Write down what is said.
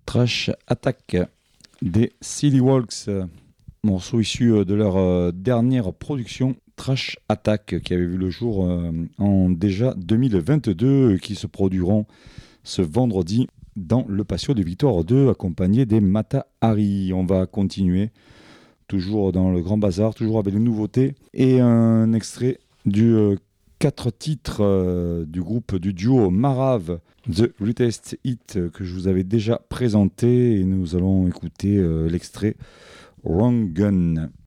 Trash Attack des Silly Walks, morceau issu de leur dernière production Trash Attack qui avait vu le jour en déjà 2022 qui se produiront ce vendredi dans le patio de Victoire 2 accompagné des Mata Hari. On va continuer toujours dans le Grand Bazar, toujours avec les nouveautés et un extrait du 4 titres du groupe du duo Marav, The Greatest Hit, que je vous avais déjà présenté, et nous allons écouter l'extrait Wrong Gun.